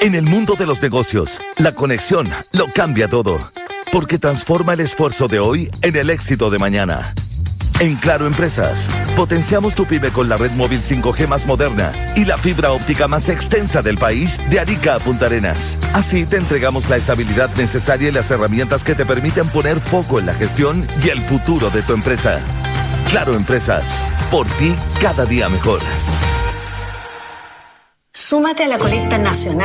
En el mundo de los negocios, la conexión lo cambia todo, porque transforma el esfuerzo de hoy en el éxito de mañana. En Claro Empresas, potenciamos tu pyme con la red móvil 5G más moderna y la fibra óptica más extensa del país de Arica a Punta Arenas. Así te entregamos la estabilidad necesaria y las herramientas que te permiten poner foco en la gestión y el futuro de tu empresa. Claro Empresas, por ti cada día mejor. Súmate a la colecta nacional